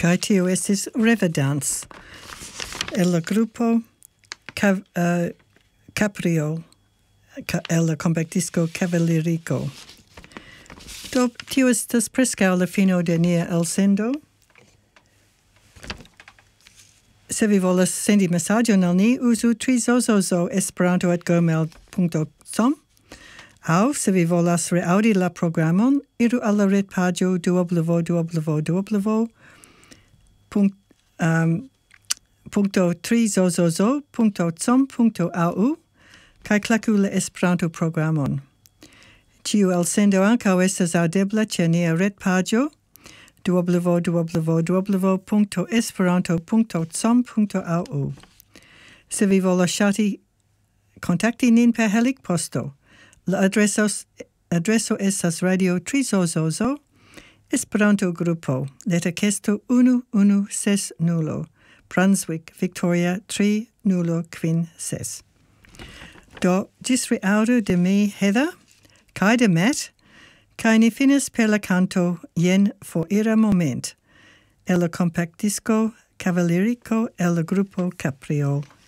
Kai tio estis Reverdance, el grupo Caprio, el compactdisco Cavalerico. Do tio estas preskaŭ la fino de nia elsendo. Se vi volas sendi mesaĝon al ni, uzu trizozozo@esperanto@gmail.com. Aŭ se vi volas reaŭdi la programon, iru al la retpaĝo www.trizozozo.com.au kaj klaku la Esperanto-programon. Ĉiu elsendo ankaŭ estas aŭdebla ĉe nia retpaĝo www.esperanto.com.au. Se vi volas ŝati kontakti nin per helikposto, la adreso estas Radio Trizozozo, Esperanto-grupo, leterkesto 1160, Brunswick, Victoria 3056. Do, ĝis reaŭdo de mi, Heather, kaj de Matt, kaj ni finas per la canto Jen forira moment, el la compactdisco Cavalerico el la grupo Caprio.